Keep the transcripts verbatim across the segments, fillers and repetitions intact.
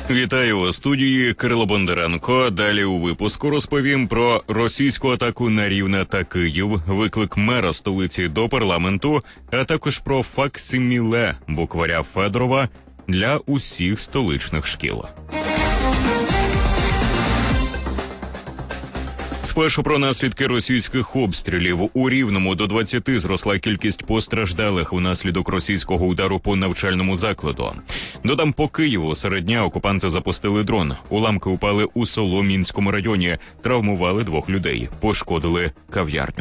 Вітаю у студії Кирило Бондаренко. Далі у випуску розповім про російську атаку на Рівне та Київ, виклик мера столиці до парламенту, а також про факсиміле букваря Федорова для усіх столичних шкіл. Спершу про наслідки російських обстрілів. У Рівному до двадцяти зросла кількість постраждалих внаслідок російського удару по навчальному закладу. Додам, по Києву серед дня окупанти запустили дрон. Уламки упали у Солом'янському районі, травмували двох людей, пошкодили кав'ярню.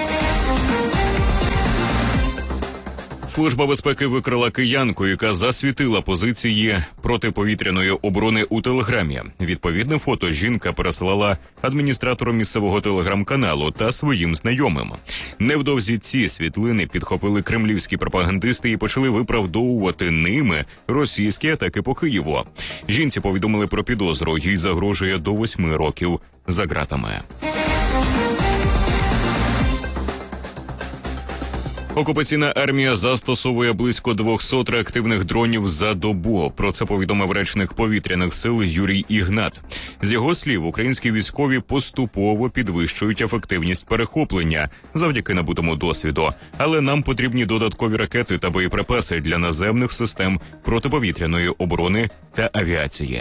Служба безпеки викрила киянку, яка засвітила позиції протиповітряної оборони у Телеграмі. Відповідне фото жінка пересилала адміністратору місцевого телеграм-каналу та своїм знайомим. Невдовзі ці світлини підхопили кремлівські пропагандисти і почали виправдовувати ними російські атаки по Києву. Жінці повідомили про підозру, їй загрожує до восьми років за ґратами. Окупаційна армія застосовує близько двохсот реактивних дронів за добу. Про це повідомив речник повітряних сил Юрій Ігнат. З його слів, українські військові поступово підвищують ефективність перехоплення завдяки набутому досвіду. Але нам потрібні додаткові ракети та боєприпаси для наземних систем протиповітряної оборони та авіації.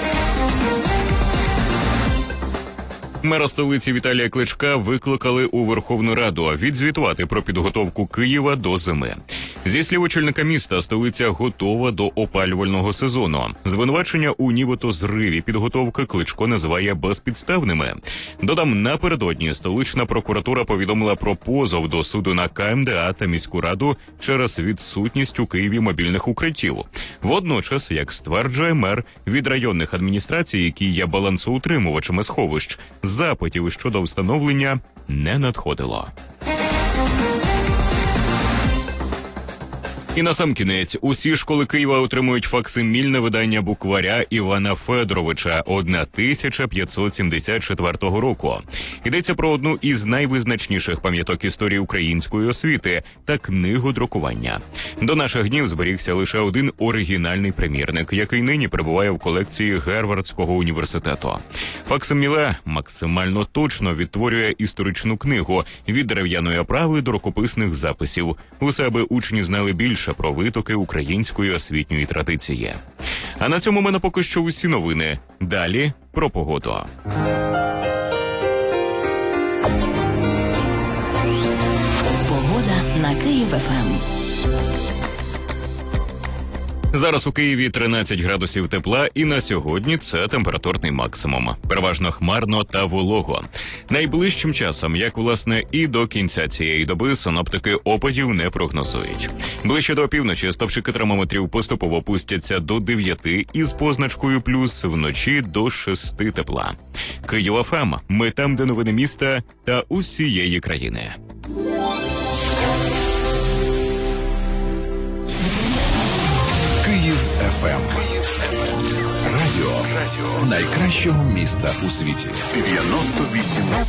Мера столиці Віталія Кличка викликали у Верховну Раду відзвітувати про підготовку Києва до зими. Зі слів очільника міста, столиця готова до опалювального сезону. Звинувачення у нібито зриві підготовки Кличко називає безпідставними. Додам, напередодні столична прокуратура повідомила про позов до суду на ка ем де а та міську раду через відсутність у Києві мобільних укриттів. Водночас, як стверджує мер, від районних адміністрацій, які є балансоутримувачами сховищ, запитів щодо встановлення не надходило. І насамкінець, усі школи Києва отримують факсимільне видання букваря Івана Федоровича тисяча п'ятсот сімдесят четвертого року. Йдеться про одну із найвизначніших пам'яток історії української освіти та книгу друкування. До наших днів зберігся лише один оригінальний примірник, який нині перебуває в колекції Гарвардського університету. Факсиміле максимально точно відтворює історичну книгу від дерев'яної оправи до рукописних записів. Усе, аби учні знали більше про витоки української освітньої традиції. А на цьому в мене поки що усі новини. Далі про погоду. Погода на Київ-ФМ. Зараз у Києві тринадцять градусів тепла, і на сьогодні це температурний максимум. Переважно хмарно та волого. Найближчим часом, як власне і до кінця цієї доби, синоптики опадів не прогнозують. Ближче до півночі стовпчики термометрів поступово опустяться до дев'яти із позначкою плюс, вночі до шести тепла. Київ-ФМ. Ми там, де новини міста та усієї країни. Київ-ФМ. Радіо. Радіо найкращого міста у світі. дев'яносто вісім.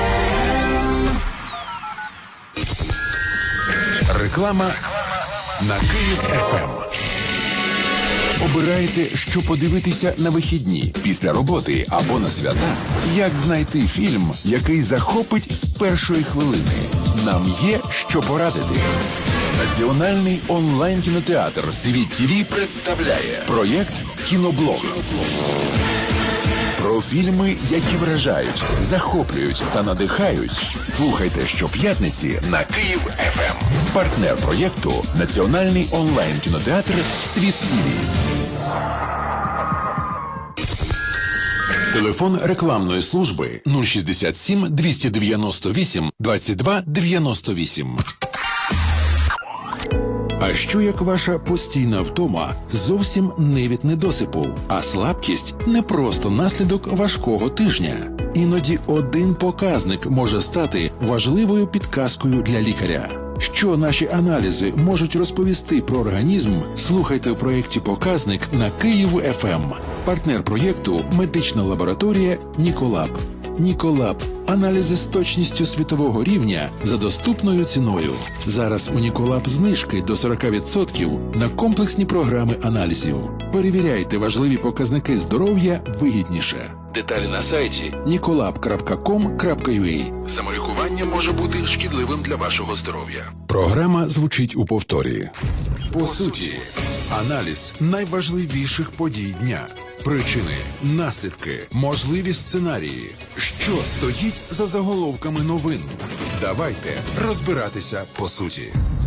Реклама на Київ-ФМ. Обирайте, що подивитися на вихідні, після роботи або на свята. Як знайти фільм, який захопить з першої хвилини? Нам є що порадити. Національний онлайн-кінотеатр «Світ ТІВІ» представляє проєкт «Кіноблог». Про фільми, які вражають, захоплюють та надихають. Слухайте щоп'ятниці на Київ-ФМ. Партнер проєкту – Національний онлайн-кінотеатр «Світ ТІВІ». Телефон рекламної служби нуль шістдесят сім двісті дев'яносто вісім двадцять два дев'яносто вісім. А що як ваша постійна втома зовсім не від недосипу, а слабкість не просто наслідок важкого тижня? Іноді один показник може стати важливою підказкою для лікаря. Що наші аналізи можуть розповісти про організм, слухайте в проєкті «Показник» на Київ-ФМ. Партнер проєкту – медична лабораторія «Ніколаб». Ніколаб. Аналізи з точністю світового рівня за доступною ціною. Зараз у Ніколаб знижки до сорок відсотків на комплексні програми аналізів. Перевіряйте важливі показники здоров'я вигідніше. Деталі на сайті ніколаб крапка ком крапка ю а. Самолікування може бути шкідливим для вашого здоров'я. Програма звучить у повторі. По суті, аналіз найважливіших подій дня. Причини, наслідки, можливі сценарії. Що стоїть за заголовками новин? Давайте розбиратися по суті.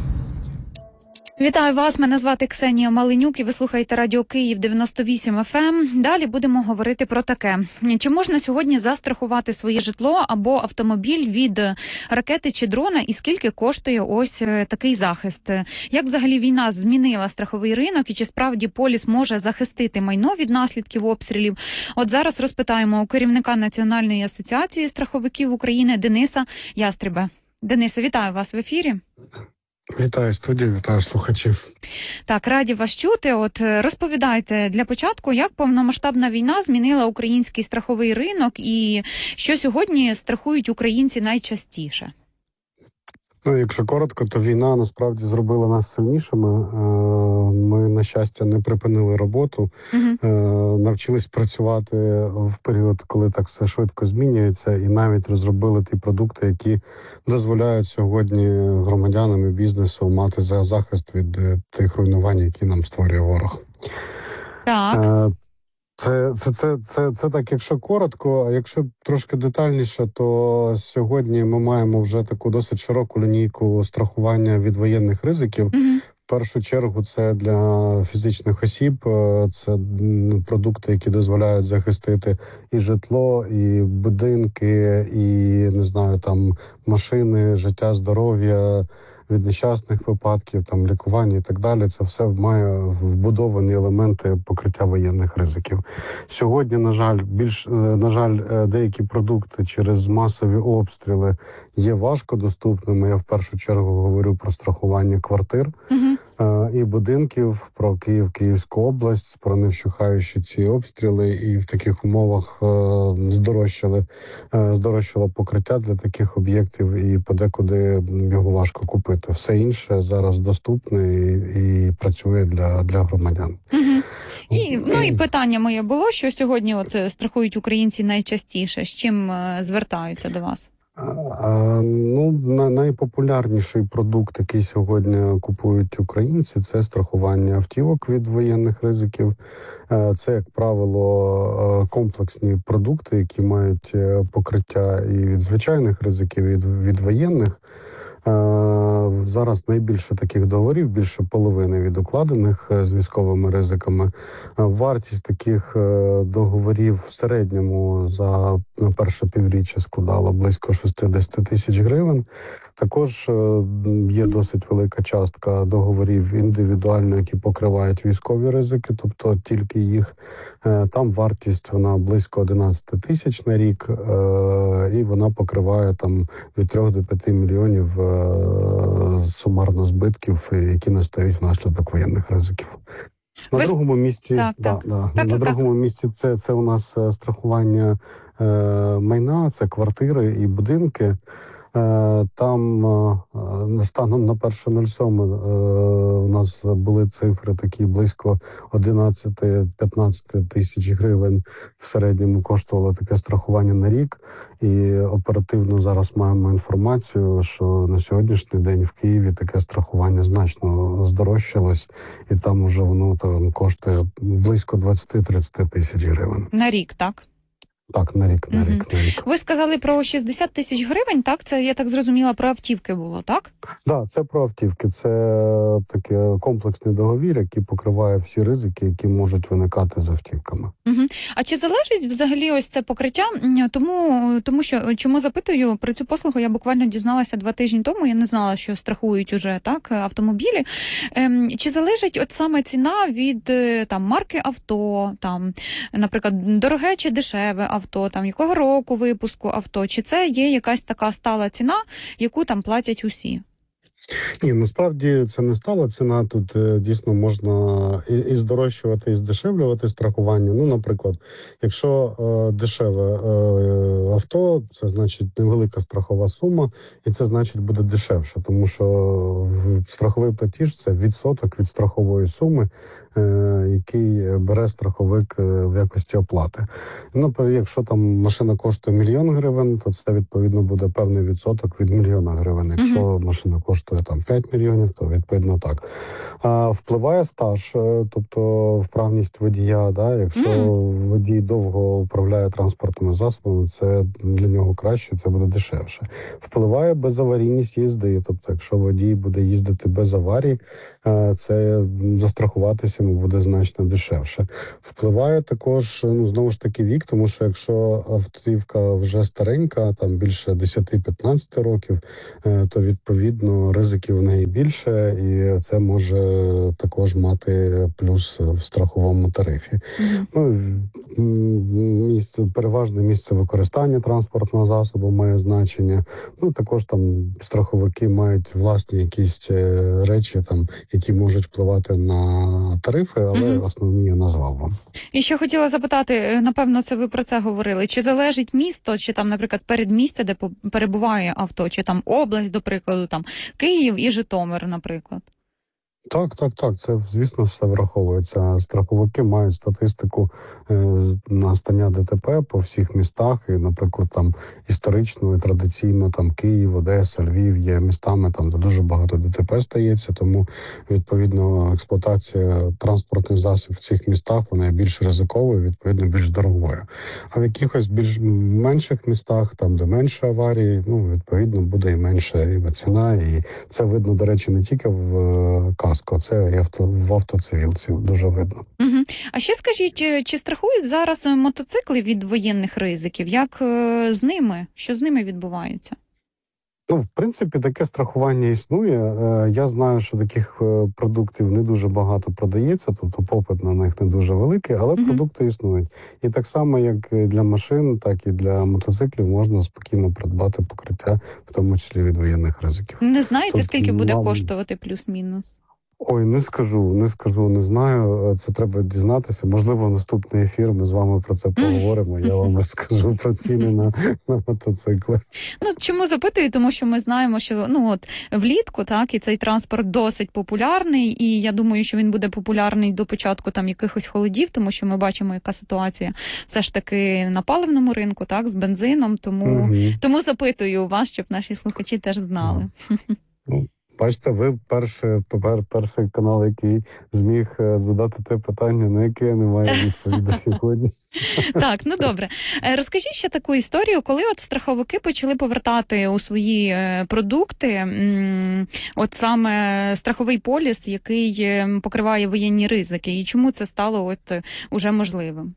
Вітаю вас, мене звати Ксенія Маленюк і ви слухаєте Радіо Київ дев'яносто вісім еф ем. Далі будемо говорити про таке. Чи можна сьогодні застрахувати своє житло або автомобіль від ракети чи дрона і скільки коштує ось такий захист? Як взагалі війна змінила страховий ринок і чи справді поліс може захистити майно від наслідків обстрілів? От зараз розпитаємо у керівника Національної асоціації страховиків України Дениса Ястреба. Денисе, вітаю вас в ефірі. Вітаю студію, вітаю слухачів. Так, раді вас чути. От розповідайте для початку, як повномасштабна війна змінила український страховий ринок і що сьогодні страхують українці найчастіше? Ну, якщо коротко, то війна насправді зробила нас сильнішими. Ми, на щастя, не припинили роботу, угу. навчились працювати в період, коли так все швидко змінюється, і навіть розробили ті продукти, які дозволяють сьогодні громадянам і бізнесу мати захист від тих руйнувань, які нам створює ворог. Так. Це, це, це, це, це так, якщо коротко, а якщо трошки детальніше, то сьогодні ми маємо вже таку досить широку лінійку страхування від воєнних ризиків. Mm-hmm. В першу чергу це для фізичних осіб, це продукти, які дозволяють захистити і житло, і будинки, і, не знаю, там машини, життя, здоров'я, від нещасних випадків, там лікування і так далі. Це все має вбудовані елементи покриття воєнних ризиків. Сьогодні, на жаль, більш на жаль, деякі продукти через масові обстріли є важко доступними. Я в першу чергу говорю про страхування квартир угу. і будинків, про Київ, Київську область, про невщухаючі ці обстріли, і в таких умовах здорожчали, здорожчало покриття для таких об'єктів, і подекуди його важко купити. Все інше зараз доступне і, і працює для, для громадян. Угу. І, ну і питання моє було, що сьогодні от страхують українці найчастіше, з чим звертаються до вас? А, ну, найпопулярніший продукт, який сьогодні купують українці, це страхування автівок від воєнних ризиків. Це, як правило, комплексні продукти, які мають покриття і від звичайних ризиків, і від, від воєнних. Зараз найбільше таких договорів, більше половини від укладених з військовими ризиками. Вартість таких договорів в середньому за на перше півріччя складала близько шістдесят тисяч гривень. Також є досить велика частка договорів індивідуально, які покривають військові ризики, тобто тільки їх. Там вартість вона близько одинадцять тисяч на рік, і вона покриває там від трьох до п'яти мільйонів сумарно збитків, які настають внаслідок воєнних ризиків. На Ви... другому місці, так, да, так. Да, Так, на так, другому так. місці це, це у нас страхування е, майна, це квартири і будинки. Там станом на перше нуль сьоме у нас були цифри такі близько одинадцять-п'ятнадцять тисяч гривень в середньому коштувало таке страхування на рік. І оперативно зараз маємо інформацію, що на сьогоднішній день в Києві таке страхування значно здорожчалось, і там вже воно там коштує близько двадцять-тридцять тисяч гривень. На рік, так? Так, на рік, на рік, угу. на рік. Ви сказали про шістдесят тисяч гривень, так? Це, я так зрозуміла, про автівки було, так? Так, да, це про автівки. Це таке комплексний договір, який покриває всі ризики, які можуть виникати з автівками. Угу. А чи залежить взагалі ось це покриття? Тому, тому що, чому запитую, про цю послугу я буквально дізналася два тижні тому, я не знала, що страхують уже, так, автомобілі. Ем, чи залежить от саме ціна від там марки авто, там, наприклад, дороге чи дешеве авто? Авто, там, якого року випуску авто, чи це є якась така стала ціна, яку там платять усі? Ні, насправді це не стала ціна. Тут е, дійсно можна і, і здорожчувати, і здешевлювати страхування. Ну, наприклад, якщо е, дешеве е, авто, це значить невелика страхова сума, і це значить буде дешевше, тому що страховий платіж – це відсоток від страхової суми, е, який бере страховик в якості оплати. Ну, якщо там машина коштує мільйон гривень, то це відповідно буде певний відсоток від мільйона гривень. Якщо mm-hmm. машина коштує там п'ять мільйонів, то відповідно так. А впливає стаж, тобто вправність водія, да, якщо mm. водій довго управляє транспортними засобами, це для нього краще, це буде дешевше. Впливає безаварійність їзди, тобто якщо водій буде їздити без аварій, це застрахуватися йому буде значно дешевше. Впливає також, ну, знову ж таки, вік, тому що якщо автівка вже старенька, там більше десять-п'ятнадцять років, то відповідно ризиків в неї більше, і це може також мати плюс в страховому тарифі. Mm-hmm. Ну, місце, переважне місце використання транспортного засобу має значення. Ну, також там страховики мають власні якісь речі, там, які можуть впливати на тарифи, але mm-hmm. основні я назвав вам. І ще хотіла запитати, напевно, це ви про це говорили, чи залежить місто, чи там, наприклад, передмістя, де перебуває авто, чи там область, до прикладу, там Київ і Житомир, наприклад? Так, так, так, це, звісно, все враховується. Страховики мають статистику е, настання ДТП по всіх містах, і, наприклад, там історично і традиційно там Київ, Одеса, Львів є містами, там де дуже багато ДТП стається, тому, відповідно, експлуатація транспортних засобів в цих містах, вона є більш ризиковою, відповідно, більш дорогою. А в якихось більш менших містах, там, де менше аварій, ну, відповідно, буде і менша і ціна, і це видно, до речі, не тільки в каску, це і авто, в автоцивілці дуже видно. Угу. А ще скажіть, чи страхують зараз мотоцикли від воєнних ризиків? Як з ними? Що з ними відбувається? Ну, в принципі, таке страхування існує. Я знаю, що таких продуктів не дуже багато продається, тобто попит на них не дуже великий, але mm-hmm. продукти існують. І так само, як для машин, так і для мотоциклів можна спокійно придбати покриття, в тому числі від воєнних ризиків. Не знаєте, тобто, скільки буде мам... коштувати плюс-мінус? Ой, не скажу, не скажу, не знаю. Це треба дізнатися. Можливо, наступний ефір ми з вами про це поговоримо. Я вам розкажу про ціни на, на мотоцикли. Ну, чому запитую? Тому що ми знаємо, що ну от влітку, так, і цей транспорт досить популярний, і я думаю, що він буде популярний до початку там якихось холодів, тому що ми бачимо, яка ситуація все ж таки на паливному ринку, так, з бензином, тому, угу. тому запитую вас, щоб наші слухачі теж знали. Ну. Бачите, ви перший, перший канал, який зміг задати те питання, на яке я не маю відповіді сьогодні. Так, ну добре. Розкажіть ще таку історію, коли от страховики почали повертати у свої продукти от саме страховий поліс, який покриває воєнні ризики, і чому це стало от уже можливим?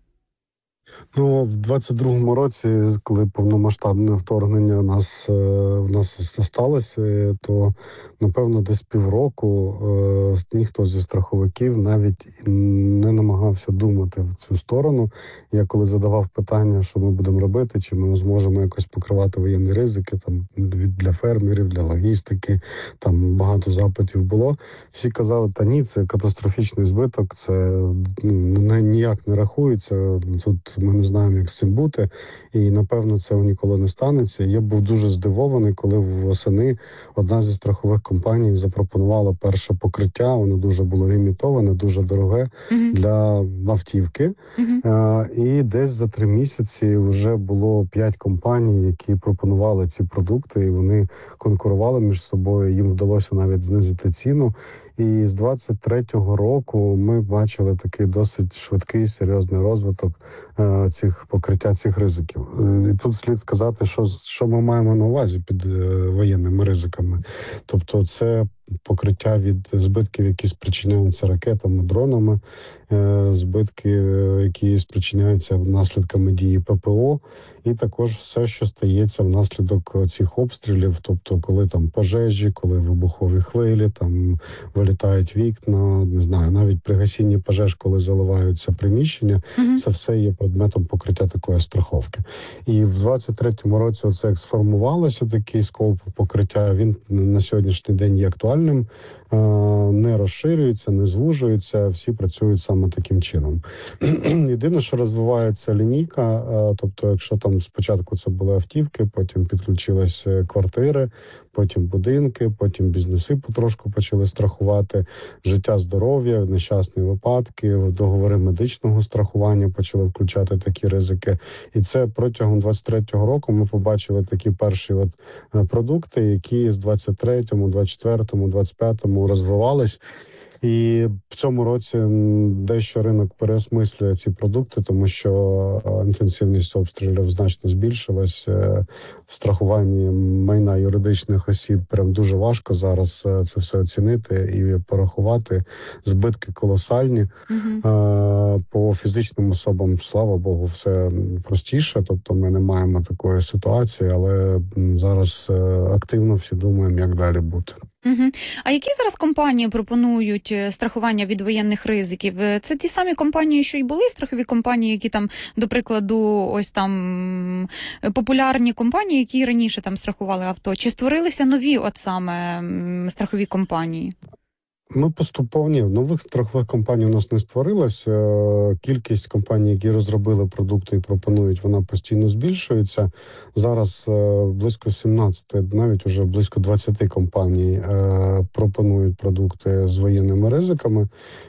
Ну, в двадцять другому році, коли повномасштабне вторгнення нас, в нас сталося, то, напевно, десь півроку е, ніхто зі страховиків навіть не намагався думати в цю сторону. Я коли задавав питання, що ми будемо робити, чи ми зможемо якось покривати воєнні ризики, там, для фермерів, для логістики, там багато запитів було. Всі казали, та ні, це катастрофічний збиток, це ну, ніяк не рахується, тут ми не знаємо, як з цим бути, і, напевно, це ніколи не станеться. Я був дуже здивований, коли восени одна зі страхових компаній запропонувала перше покриття, воно дуже було лімітоване, дуже дороге uh-huh. для автівки. Uh-huh. А, і десь за три місяці вже було п'ять компаній, які пропонували ці продукти, і вони конкурували між собою, їм вдалося навіть знизити ціну. І з двадцять третього року ми бачили такий досить швидкий, серйозний розвиток е, цих покриття цих ризиків. Е, і тут слід сказати, що, що ми маємо на увазі під е, воєнними ризиками. Тобто це покриття від збитків, які спричиняються ракетами, дронами, збитки, які спричиняються наслідками дії ППО, і також все, що стається внаслідок цих обстрілів, тобто коли там пожежі, коли вибухові хвилі, там вилітають вікна, не знаю, навіть при гасінні пожеж, коли заливаються приміщення, mm-hmm. це все є предметом покриття такої страховки. І в двадцять третьому році оце як сформувалося, такий скоп покриття, він на сьогоднішній день є актуальним, не розширюється, не звужується, всі працюють саме таким чином. Єдине, що розвивається лінійка, тобто якщо там спочатку це були автівки, потім підключились квартири, потім будинки, потім бізнеси потрошку почали страхувати, життя, здоров'я, нещасні випадки, договори медичного страхування почали включати такі ризики. І це протягом двадцять третього року ми побачили такі перші от продукти, які з двадцять третьому, двадцять четвертому, двадцять п'ятому розвивались. І в цьому році дещо ринок переосмислює ці продукти, тому що інтенсивність обстрілів значно збільшилась. В страхуванні майна юридичних осіб прям дуже важко зараз це все оцінити і порахувати. Збитки колосальні. Угу. По фізичним особам, слава Богу, все простіше. Тобто ми не маємо такої ситуації, але зараз активно всі думаємо, як далі бути. Угу. А які зараз компанії пропонують страхування від воєнних ризиків? Це ті самі компанії, що й були страхові компанії, які там, до прикладу, ось там популярні компанії, які раніше там страхували авто? Чи створилися нові от саме страхові компанії? Ми поступово, ні, нових страхових компаній у нас не створилось. Кількість компаній, які розробили продукти і пропонують, вона постійно збільшується. Зараз близько сімнадцять, навіть уже близько двадцять компаній пропонують продукти з воєнними ризиками.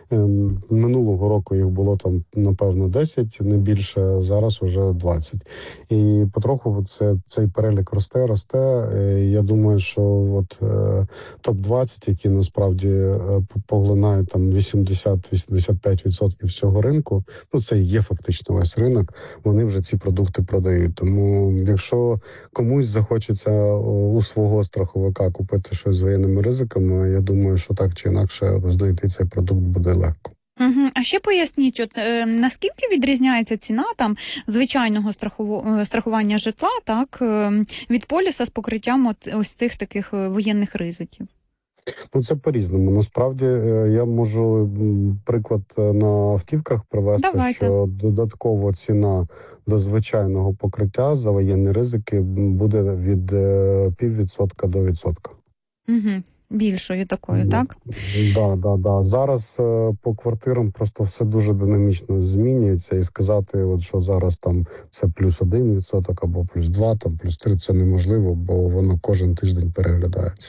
Минулого року їх було там, напевно, десять, не більше, зараз уже двадцять. І потроху це, цей перелік росте, росте. Я думаю, що от топ двадцять, які насправді поглинають там вісімдесят - вісімдесят п'ять відсотків всього ринку, ну це є фактично весь ринок, вони вже ці продукти продають. Тому якщо комусь захочеться у свого страховика купити щось з воєнними ризиками, я думаю, що так чи інакше знайти цей продукт буде легко. Угу. А ще поясніть, от е, наскільки відрізняється ціна там звичайного страхово, страхування житла, так, е, від поліса з покриттям от, ось цих таких воєнних ризиків? Ну, це по-різному. Насправді, я можу приклад на автівках привести, Давайте. Що додатково ціна до звичайного покриття за воєнні ризики буде від піввідсотка до відсотка. Угу. Більшою такою, так? Да, да, да. Зараз по квартирам просто все дуже динамічно змінюється, і сказати, от, що зараз там це плюс один відсоток або плюс два, там плюс три, це неможливо, бо воно кожен тиждень переглядається.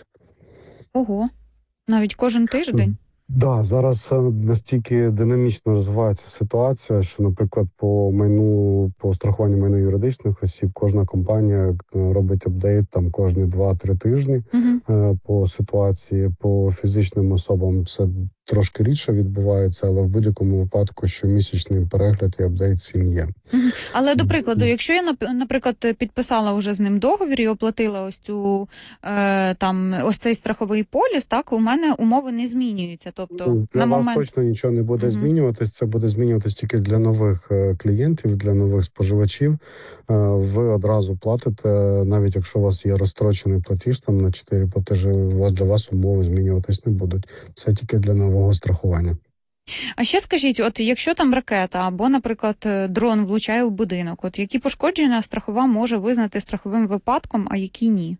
Ого, навіть кожен тиждень? Так, да, зараз настільки динамічно розвивається ситуація, що, наприклад, по майну, по страхуванню майну юридичних осіб кожна компанія робить апдейт там кожні два-три тижні uh-huh. по ситуації. По фізичним особам це трошки рідше відбувається, але в будь-якому випадку щомісячний перегляд і апдейт цін є. Угу. Але, до прикладу, якщо я, наприклад, підписала вже з ним договір і оплатила ось цю, е, там, ось цей страховий поліс, так, у мене умови не змінюються. Тобто, для на вас момент... точно нічого не буде угу. змінюватись, це буде змінюватись тільки для нових клієнтів, для нових споживачів. Е, ви одразу платите, навіть якщо у вас є розстрочений платіж там на чотири платежі, для вас умови змінюватись не будуть. Це тільки для нових страхування. А ще скажіть, от якщо там ракета або, наприклад, дрон влучає в будинок, от які пошкодження страхова може визнати страховим випадком, а які ні?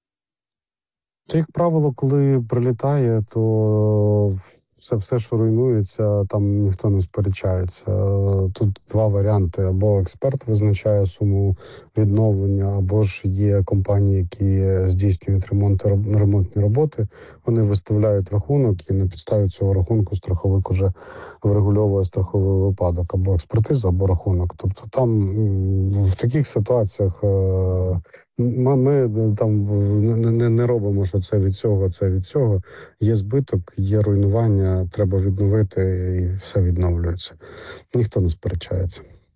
Це, як правило, коли прилітає, то все, все, що руйнується, там ніхто не сперечається. Тут два варіанти. Або експерт визначає суму відновлення, або ж є компанії, які здійснюють ремонт, ремонтні роботи. Вони виставляють рахунок, і на підставі цього рахунку страховик уже врегульовує страховий випадок. Або експертиза, або рахунок. Тобто там в таких ситуаціях ми, ми там не, не робимо, що це від цього, це від цього. Є збиток, є руйнування, треба відновити, і все відновлюється. Ніхто не сперечається.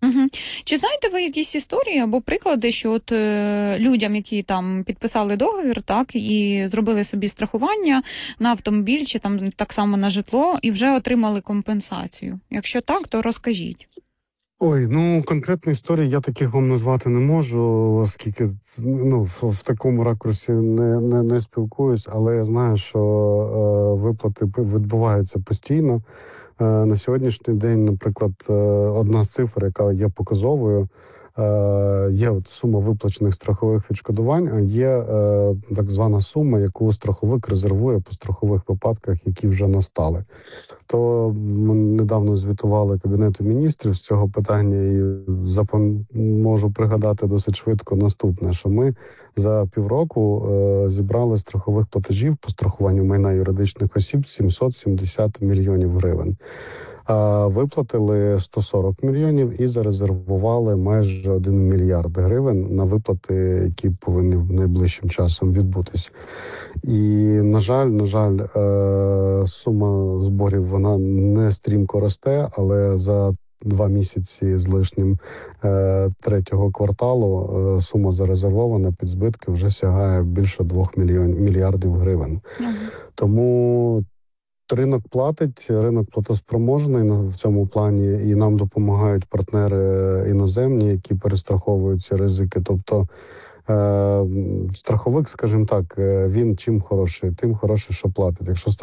Угу. Чи знаєте ви якісь історії або приклади, що от е, людям, які там підписали договір, так, і зробили собі страхування на автомобіль чи там так само на житло, і вже отримали компенсацію? Якщо так, то розкажіть. Ой, ну конкретної історії я таких вам назвати не можу, оскільки ну, в, в такому ракурсі не, не, не спілкуюсь, але я знаю, що е, виплати відбуваються постійно. Е, на сьогоднішній день, наприклад, е, одна з цифр, яка є показовою, е, є от сума виплачених страхових відшкодувань, а є е, так звана сума, яку страховик резервує по страхових випадках, які вже настали. То ми недавно звітували Кабінету міністрів з цього питання і запам... можу пригадати досить швидко наступне, що ми за півроку е, зібрали страхових платежів по страхуванню майна юридичних осіб сімсот сімдесят мільйонів гривень. А виплатили сто сорок мільйонів і зарезервували майже один мільярд гривень на виплати, які повинні найближчим часом відбутися. І, на жаль, на жаль, сума зборів вона не стрімко росте, але за два місяці з лишнім третього кварталу сума зарезервована під збитки вже сягає більше двох мільйонів мільярдів гривень. Mm-hmm. Тому ринок платить, ринок платоспроможний в цьому плані, і нам допомагають партнери іноземні, які перестраховують ці ризики. Тобто е, страховик, скажімо так, він чим хороший? Тим хороший, що платить. Якщо